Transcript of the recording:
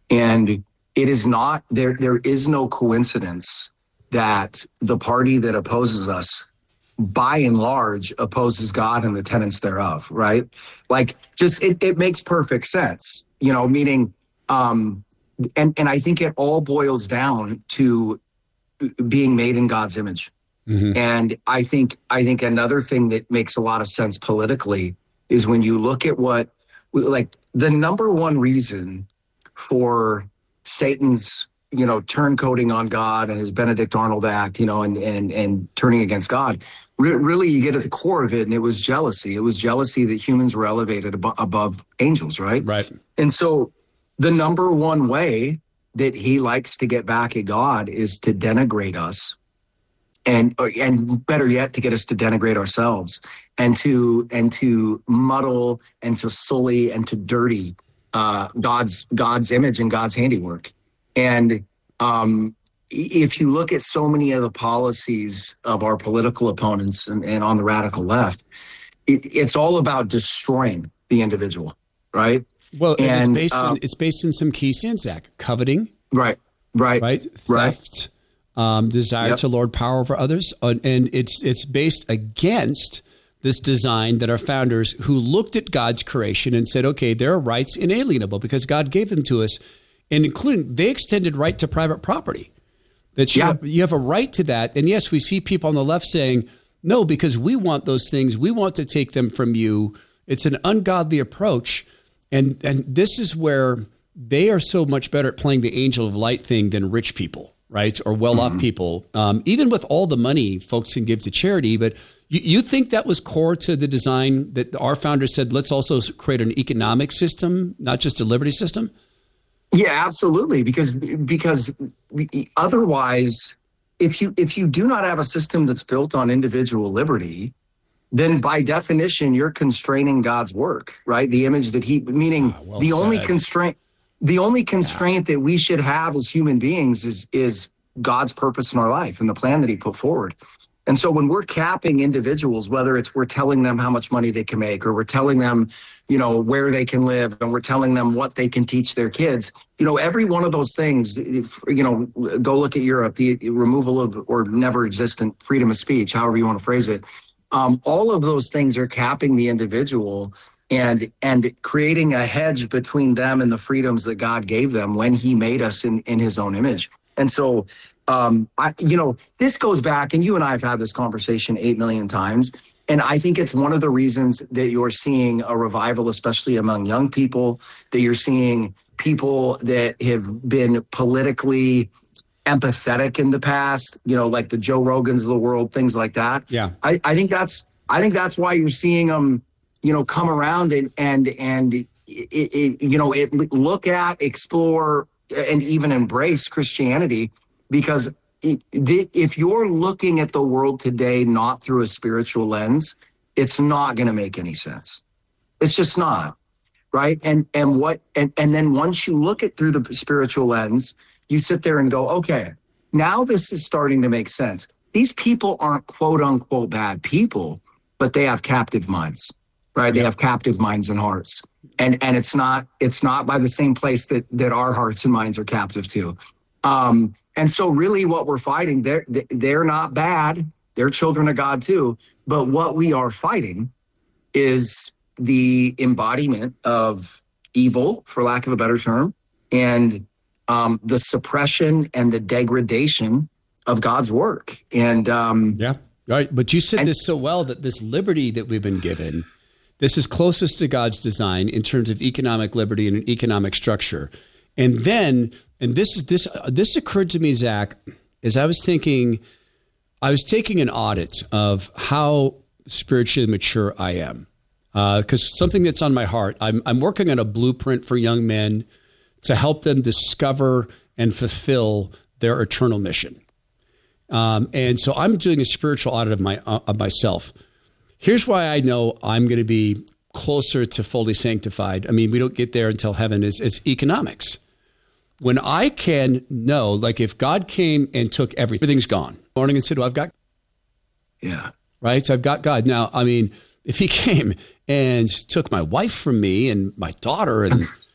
And it is not, there is no coincidence that the party that opposes us, by and large, opposes God and the tenets thereof, right? Like, just, it makes perfect sense, meaning, and I think it all boils down to being made in God's image. Mm-hmm. And I think another thing that makes a lot of sense politically is when you look at like the number one reason for Satan's, turncoating on God and his Benedict Arnold act, and turning against God. Really, you get at the core of it, and it was jealousy. It was jealousy that humans were elevated above angels, right? Right. And so the number one way that he likes to get back at God is to denigrate us, and better yet, to get us to denigrate ourselves, and to muddle and to sully and to dirty God's image and God's handiwork. And if you look at so many of the policies of our political opponents and on the radical left, it's all about destroying the individual, right? Well, and it's based in some key sins, Zach. Coveting, right, theft, desire to lord power over others, and it's based against this design that our founders, who looked at God's creation and said, okay, there are rights inalienable because God gave them to us, and including they extended right to private property. That you have a right to that. And yes, we see people on the left saying, no, because we want those things. We want to take them from you. It's an ungodly approach. And this is where they are so much better at playing the angel of light thing than rich people, right? Or well-off people, even with all the money folks can give to charity. But you think that was core to the design that our founders said, let's also create an economic system, not just a liberty system? Yeah, absolutely. Because otherwise, if you do not have a system that's built on individual liberty, then by definition, you're constraining God's work, right? The image that meaning the only constraint that we should have as human beings is God's purpose in our life and the plan that he put forward. And so when we're capping individuals, whether it's we're telling them how much money they can make, or we're telling them, where they can live, and we're telling them what they can teach their kids, every one of those things, go look at Europe, the removal of or never existent freedom of speech, however you want to phrase it. All of those things are capping the individual and creating a hedge between them and the freedoms that God gave them when he made us in his own image. And so, this goes back, and you and I have had this conversation 8 million times. And I think it's one of the reasons that you're seeing a revival, especially among young people, that you're seeing people that have been politically empathetic in the past, like the Joe Rogans of the world, things like that. Yeah. I think that's why you're seeing them, come around and look at, explore, and even embrace Christianity. Because if you're looking at the world today not through a spiritual lens, it's not going to make any sense. It's just not, right? And then once you look at through the spiritual lens, you sit there and go, okay, now this is starting to make sense. These people aren't quote unquote bad people, but they have captive minds, right? They have captive minds and hearts, and it's not by the same place that our hearts and minds are captive to. And so really what we're fighting, they're not bad. They're children of God too. But what we are fighting is the embodiment of evil, for lack of a better term, and the suppression and the degradation of God's work. And right. But you said this so well, that this liberty that we've been given, this is closest to God's design in terms of economic liberty and an economic structure. And then, this occurred to me, Zach, as I was taking an audit of how spiritually mature I am, because something that's on my heart, I'm working on a blueprint for young men to help them discover and fulfill their eternal mission. And so I'm doing a spiritual audit of myself. Here's why I know I'm going to be closer to fully sanctified. I mean, we don't get there until heaven. It's economics. When I can know, like if God came and took everything's gone. Morning and said, well, I've got. Yeah. Right. So I've got God. Now, I mean, if he came and took my wife from me and my daughter and